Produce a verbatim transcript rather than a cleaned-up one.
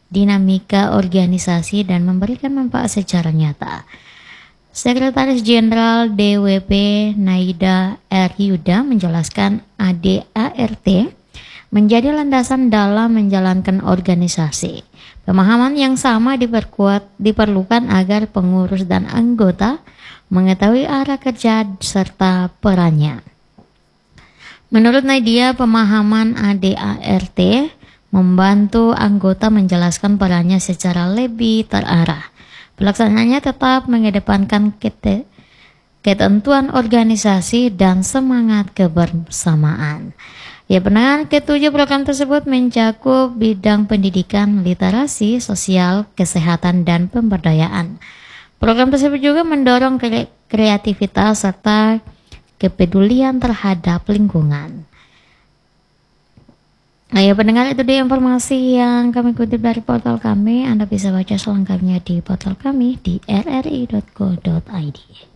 dinamika organisasi dan memberikan manfaat secara nyata. Sekretaris Jenderal D W P Naida R. Yuda menjelaskan A D A R T menjadi landasan dalam menjalankan organisasi. Pemahaman yang sama diperkuat diperlukan agar pengurus dan anggota mengetahui arah kerja serta perannya. Menurut Nadia, pemahaman A D A R T membantu anggota menjelaskan perannya secara lebih terarah. Pelaksanaannya tetap mengedepankan kete, ketentuan organisasi dan semangat kebersamaan. Ya, penanganan ketujuh program tersebut mencakup bidang pendidikan, literasi, sosial, kesehatan, dan pemberdayaan. Program tersebut juga mendorong kre kreativitas serta kepedulian terhadap lingkungan. Ayo pendengar, itu dia informasi yang kami kutip dari portal kami. Anda bisa baca selengkapnya di portal kami di r r i dot co dot i d.